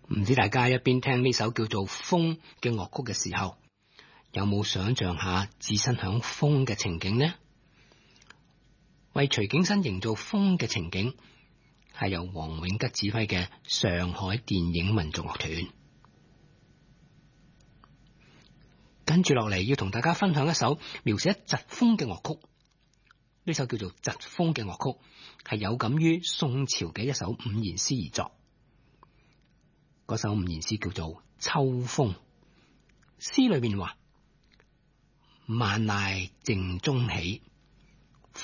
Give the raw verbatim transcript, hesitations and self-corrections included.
唔知大家一邊聽呢首叫做《風》嘅樂曲嘅時候，有冇想象下置身響風嘅情景呢？為徐景新營造風嘅情景，係由黃永吉指揮嘅上海電影民族樂團。跟住落嚟要同大家分享一首描寫疾風嘅樂曲。呢首叫做《疾風》嘅樂曲係有感於宋朝嘅一首五言詩而作。嗰首五言詩叫做《秋風》。詩裏面話：萬籟靜中起，